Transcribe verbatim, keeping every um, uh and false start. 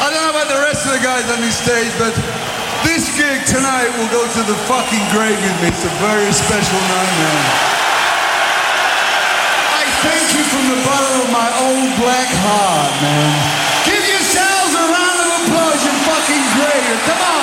I don't know about the rest of the guys on this stage, but this gig tonight will go to the fucking grave with me. It's a very special night, man. I thank you from the bottom of my old black heart, man. Give yourselves a round of applause, you fucking grave. Come on.